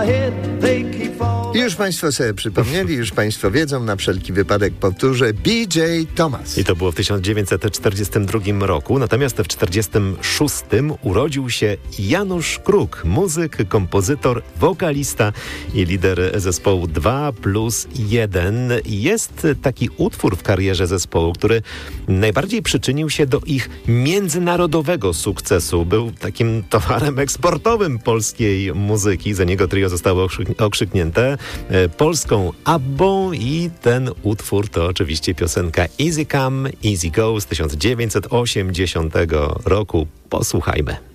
my head, they keep falling. Już Państwo sobie przypomnieli, już Państwo wiedzą, na wszelki wypadek powtórzę, B.J. Thomas. I to było w 1942 roku, natomiast w 1946 urodził się Janusz Kruk, muzyk, kompozytor, wokalista i lider zespołu 2+1. Jest taki utwór w karierze zespołu, który najbardziej przyczynił się do ich międzynarodowego sukcesu. Był takim towarem eksportowym polskiej muzyki. Za niego trio zostało okrzyknięte polską Abbą i ten utwór to oczywiście piosenka Easy Come, Easy Go z 1980 roku. Posłuchajmy.